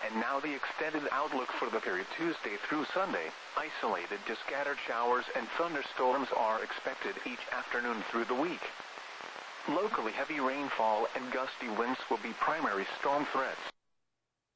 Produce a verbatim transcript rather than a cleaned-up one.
And now the extended outlook for the period Tuesday through Sunday. Isolated to scattered showers and thunderstorms are expected each afternoon through the week. Locally heavy rainfall and gusty winds will be primary storm threats.